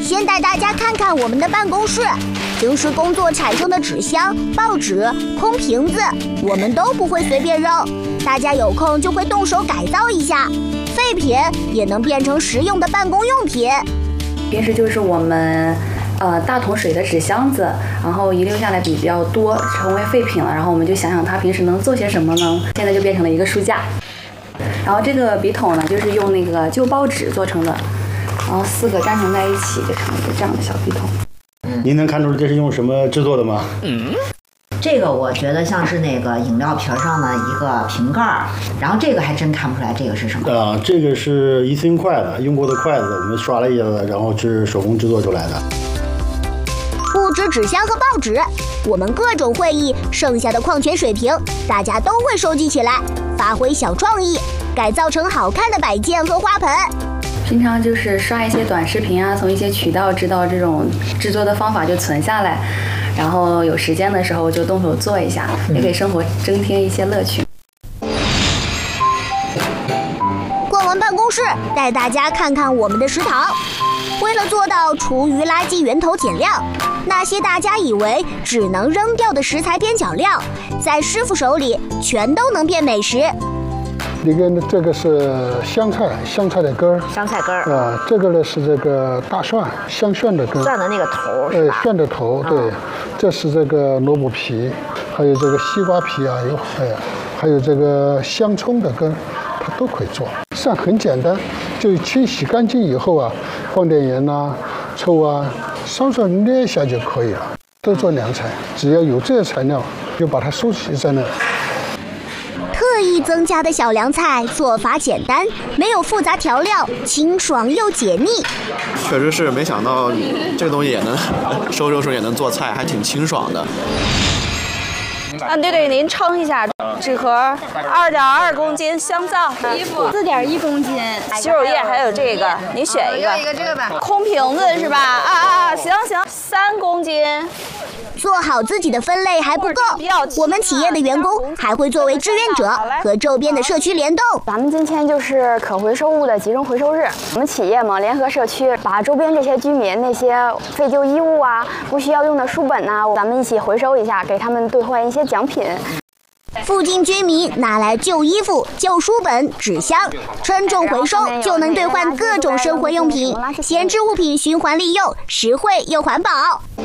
先带大家看看我们的办公室，平时工作产生的纸箱、报纸、空瓶子，我们都不会随便扔，大家有空就会动手改造一下，废品也能变成实用的办公用品。 平时就是我们大桶水的纸箱子，然后遗留下来比较多，成为废品了。然后我们就想想它平时能做些什么呢？现在就变成了一个书架。然后这个笔筒呢，就是用那个旧报纸做成的，然后4个粘成在一起，就成了一个这样的小笔筒。 您能看出这是用什么制作的吗？ 这个我觉得像是那个饮料瓶上的一个瓶盖，然后这个还真看不出来这个是什么。 这个是一次性筷子，用过的筷子，我们刷了一下子，然后是手工制作出来的。 不止纸箱和报纸，我们各种会议剩下的矿泉水瓶，大家都会收集起来，发挥小创意，改造成好看的摆件和花盆。 平常就是刷一些短视频啊，从一些渠道知道这种制作的方法就存下来，然后有时间的时候就动手做一下，也给生活增添一些乐趣。 逛完办公室，带大家看看我们的食堂。为了做到厨余垃圾源头减量，那些大家以为只能扔掉的食材边角料，在师傅手里全都能变美食。 里面的这个是香菜的根儿， 香菜根儿这个呢是这个大蒜，香蒜的根， 蒜的那个头是吧？ 蒜的头，对，这是这个萝卜皮，还有这个西瓜皮啊，还有这个香葱的根，它都可以做。蒜很简单，就清洗干净以后啊，放点盐呐、醋啊，稍稍捏一下就可以了。都做凉菜，只要有这些材料，就把它收集在那。 特意增加的小凉菜，做法简单，没有复杂调料，清爽又解腻。 确实是没想到这个东西也能收也能做菜，还挺清爽的。 对，您称一下，纸盒2.2公斤香皂， 衣服4.1公斤， 洗手液还有这个，您选一个。 要一个这个吧。 空瓶子是吧？行，3公斤。 做好自己的分类还不够，我们企业的员工还会作为志愿者和周边的社区联动。 咱们今天就是可回收物的集中回收日，我们企业嘛联合社区，把周边这些居民那些废旧衣物啊、不需要用的书本呐，咱们一起回收一下，给他们兑换一些奖品。 附近居民拿来旧衣服、旧书本、纸箱，称重回收就能兑换各种生活用品，闲置物品循环利用，实惠又环保。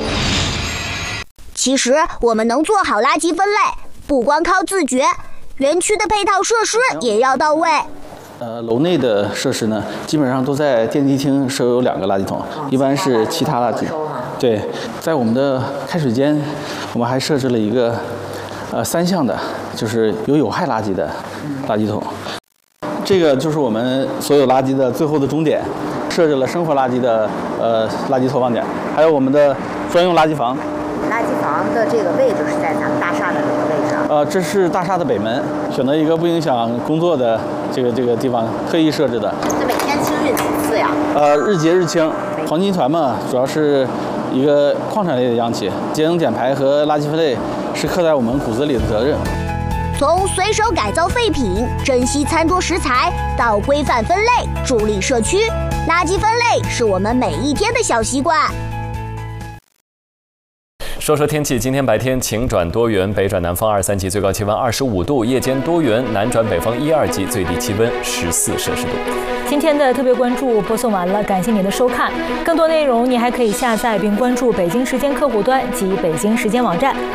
其实我们能做好垃圾分类，不光靠自觉，园区的配套设施也要到位。 楼内的设施呢，基本上都在电梯厅设有2个垃圾桶，一般是其他垃圾。对，在我们的开水间，我们还设置了一个3项的，就是有害垃圾的垃圾桶。这个就是我们所有垃圾的最后的终点，设置了生活垃圾的垃圾投放点，还有我们的专用垃圾房。 垃圾房的这个位置是在咱们大厦的哪个位置？ 这是大厦的北门，选择一个不影响工作的这个地方，特意设置的。 这每天清运几次呀？ 日结日清。黄金团嘛，主要是一个矿产类的央企，节能减排和垃圾分类是刻在我们骨子里的责任。 从随手改造废品、珍惜餐桌食材，到规范分类、助力社区，垃圾分类是我们每一天的小习惯。 说说天气，今天白天晴转多云，北转南风2、3级，最高气温25度；夜间多云，南转北风1、2级，最低气温14摄氏度。 今天的特别关注播送完了，感谢您的收看。更多内容你还可以下载并关注北京时间客户端及北京时间网站。